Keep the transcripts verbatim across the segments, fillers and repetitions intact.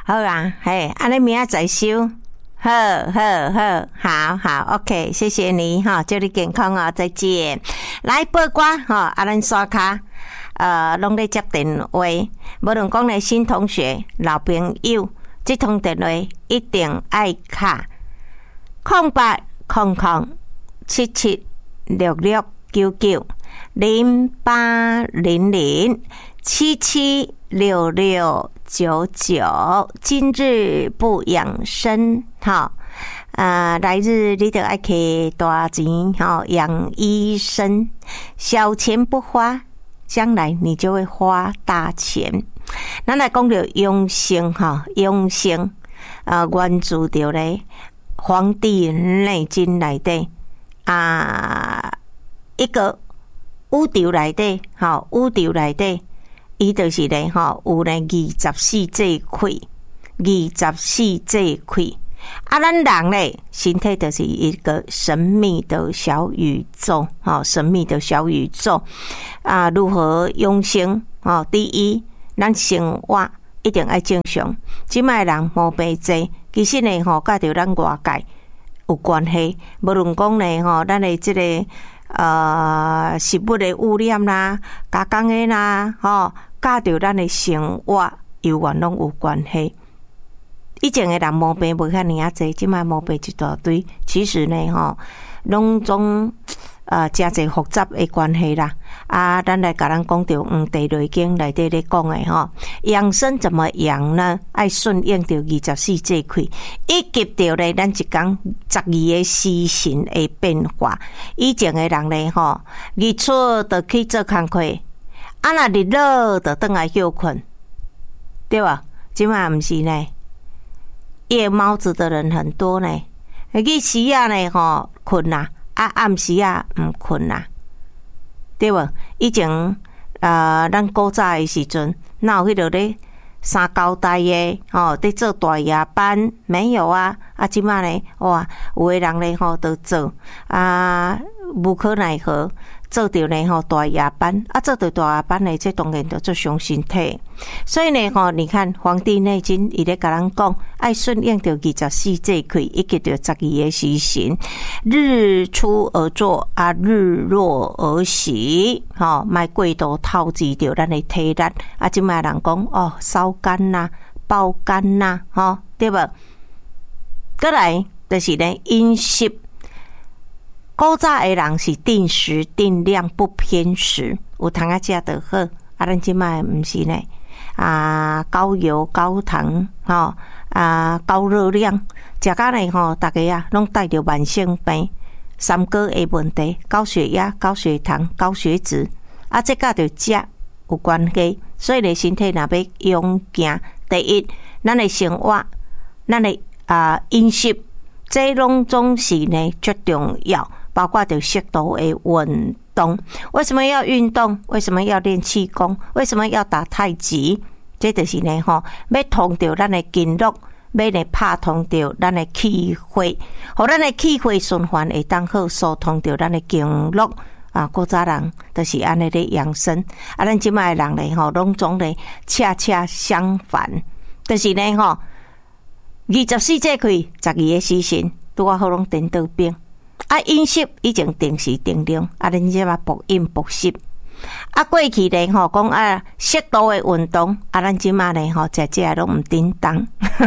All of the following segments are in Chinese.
好啊，嘿，安尼明仔再收。好好好，好好 ，OK， 谢谢你哈，祝你健康啊，再见。来八卦哈，啊，咱刷卡，呃，拢咧接电话，无论讲咧新同学、老朋友，这通电话一定爱卡空八空空七七六六九九零八零零七七六六。九九，今日不养生，哈，呃，来日你得爱去大钱，哈，养医生，小钱不花，将来你就会花大钱。咱来讲到养生，哈，养生，呃，源自着咧《黄帝内经》内底啊，一个宇宙内底，哈，宇宙内底。伊就是咧吼，有咧二十四节气，二十四节气。啊，咱人咧身体就是一个神秘的小宇宙，吼，神秘的小宇宙啊，如何养生？吼，第一，咱生活一定要正常。即卖人毛病多，其实咧吼，甲着咱外界有关系。无论讲咧吼，咱的即、这个呃食物的污染啦、加工的啦，吼。甲着咱的生活有关拢有关系。以前的人毛病无遐尔啊济，即摆毛病一大堆。其实呢，吼，拢总呃真侪复杂的关系啦。啊，咱来甲咱讲着《黄帝内经》内底咧讲的吼，养生怎么养呢？爱顺应着二十四节气，以及着咧咱一讲十二个时辰的变化。以前的人咧吼，日出就去做工课。啊，若日落就转来休困，对吧？即摆毋是呢，夜猫子的人很多呢。日时啊呢吼困啦，啊暗时啊毋困啦，对吧？以前呃，咱古早的时阵，哪有迄落咧三交代的吼，伫做大夜班没有啊？啊，即摆呢，哇，有的人咧吼都做啊，无可奈何。做着呢吼大夜班啊，做着大夜班呢，这当然就做伤身体。所以呢吼，你看《黄帝内经》伊咧甲咱讲，爱顺应着二十四节气，以及着十二个时辰，日出而作啊，日落而息，吼，莫过度透支着咱的体力啊。即摆人讲哦，烧肝呐、爆肝呐，吼，对无？过来就是呢饮食。古早的人是定时定量不偏食，有通啊食就好。啊，咱即摆毋是呢，啊高油高糖吼，啊高热量，食甲呢吼，大家啊拢带着慢性病、三高的问题，高血压、高血糖、高血脂，啊这甲着食有关系。所以呢，身体若要养健，第一，咱的生活，咱的啊饮食，这拢总是呢最重要。包括着适度的运动，为什么要运动？为什么要练气功？为什么要打太极？这就是呢吼，要通着咱的经络，要呢拍通着咱的气血，互咱的气血循环会当好，疏通着咱的经络啊。古早人就是安尼咧养生，啊，咱即摆人咧吼，拢总咧恰恰相反，就是呢吼，二十四节气，十二个时辰，拄啊好拢颠倒变。啊，饮食已经定时定量，啊，恁即马暴饮暴食。啊，过去咧吼讲啊，适度的运动，啊，咱即马咧吼，食食拢毋叮当。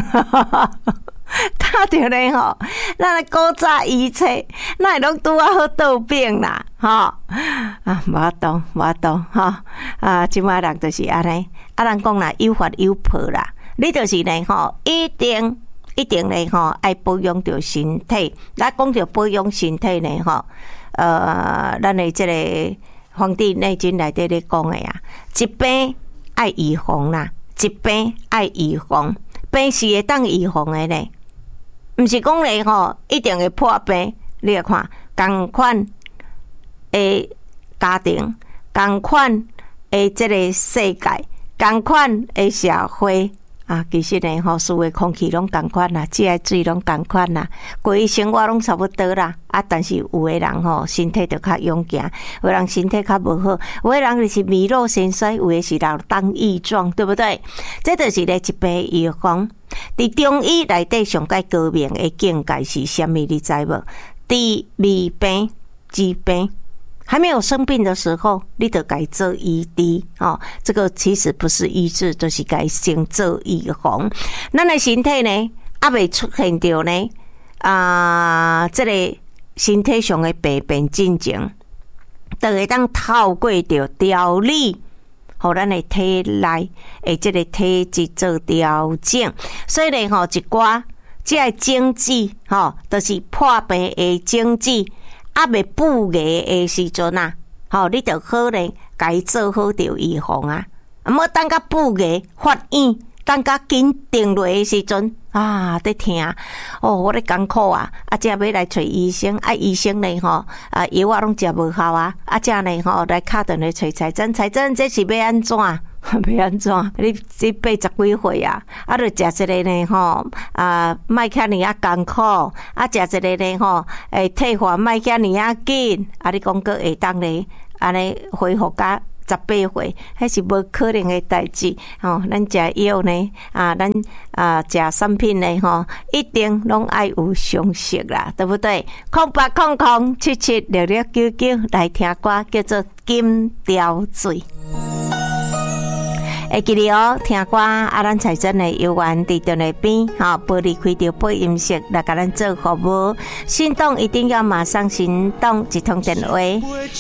看着咧吼，咱的古早遗册，那拢拄啊好倒变啦，吼啊，无法度，无法度，吼啊，即马人就是安尼，啊，人讲啦，有法有破啦，你就是咧吼，一定。一定咧吼，爱保养着身体。咱讲着保养身体呢吼，呃，咱的这个《黄帝内经》内底咧讲的啊，疾病爱预防啦，疾病爱预防，病是会当预防的咧，毋是讲咧吼，一定会破病。你来看，同款的家庭，同款的这个世界，同款的社会。 啊，其实呢，吼，所有空气拢共款啦，食的水拢共款啦，过去生活拢差不多啦。啊，但是有的人吼，身体就较勇健，有的人身体较无好，有的人就是米肉身衰，有的是老当益壮，对不对？这就是咧一病预防。伫中医内底上界高明的境界是啥物？你知无？治未病治病。还没有生病的时候，你就该做医治哦。这个其实不是医治，就是该先做预防。咱的身体呢，还未出现到呢啊，这个身体上的病变进程，就会当透过着调理，互咱的体内的这个体质做调整。所以呢，吼一寡这个针剂，吼，就是破病的针剂。啊，未补牙的时阵啊，吼，你着好呢，该做好着预防啊。啊，莫等甲补牙发炎，等甲紧定落的时阵啊，在疼哦，我咧艰苦啊，啊，才要来找医生，啊，医生呢吼，啊，药啊拢食无效啊，啊，才呢吼来敲电来找财政，财政这是要安怎？要安怎？你这八十几岁啊，啊，著食一个呢吼，啊，莫遐尼啊艰苦，啊，食一个呢吼，诶，退化莫遐尼啊紧，啊，你讲个会当呢，安尼恢复甲十八岁，迄是无可能的代志吼。咱食药呢，啊，咱啊食产品呢吼，一定拢爱有常识啦，对不对？空八空空七七六六九九来听歌，叫做《金雕水》。会记得哦，听歌啊，咱财政的有缘伫伫那边，哈，玻璃开着播音室来甲咱做服务，行动一定要马上行动，一通电话。